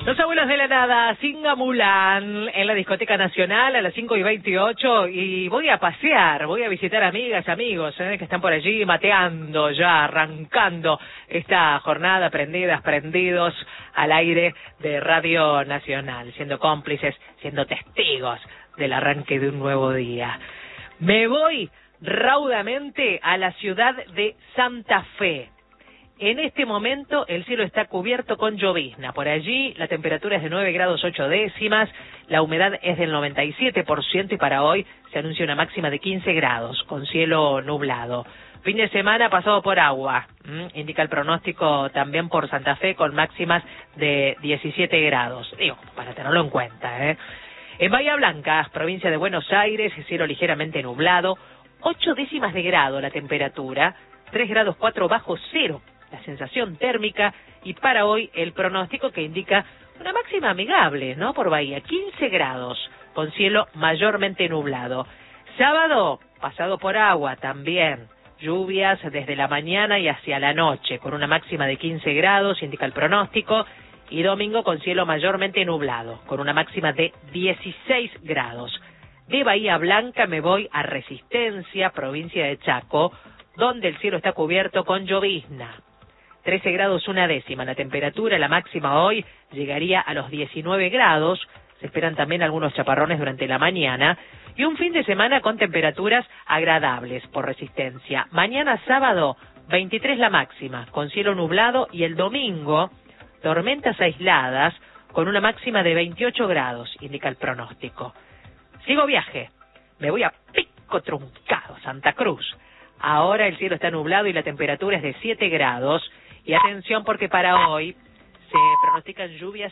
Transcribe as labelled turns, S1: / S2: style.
S1: Los abuelos de la nada, Singa Mulán, en la Discoteca Nacional a las 5:28 y voy a pasear, voy a visitar amigas, amigos que están por allí mateando ya, arrancando esta jornada, prendidos al aire de Radio Nacional, siendo cómplices, siendo testigos del arranque de un nuevo día. Me voy raudamente a la ciudad de Santa Fe. En este momento el cielo está cubierto con llovizna. Por allí la temperatura es de 9 grados 8 décimas, la humedad es del 97% y para hoy se anuncia una máxima de 15 grados, con cielo nublado. Fin de semana pasado por agua, indica el pronóstico también por Santa Fe con máximas de 17 grados. Digo, para tenerlo en cuenta, En Bahía Blanca, provincia de Buenos Aires, cielo ligeramente nublado, 8 décimas de grado la temperatura, 3 grados 4 bajo cero. La sensación térmica y para hoy el pronóstico que indica una máxima amigable, ¿no? Por Bahía, 15 grados, con cielo mayormente nublado. Sábado, pasado por agua también, lluvias desde la mañana y hacia la noche, con una máxima de 15 grados, indica el pronóstico, y domingo con cielo mayormente nublado, con una máxima de 16 grados. De Bahía Blanca me voy a Resistencia, provincia de Chaco, donde el cielo está cubierto con llovizna. 13 grados una décima la temperatura, la máxima hoy llegaría a los 19 grados, se esperan también algunos chaparrones durante la mañana, y un fin de semana con temperaturas agradables por Resistencia. Mañana sábado, 23 la máxima, con cielo nublado, y el domingo, tormentas aisladas, con una máxima de 28 grados, indica el pronóstico. Sigo viaje, me voy a Pico Truncado, Santa Cruz. Ahora el cielo está nublado y la temperatura es de 7 grados. Y atención porque para hoy se pronostican lluvias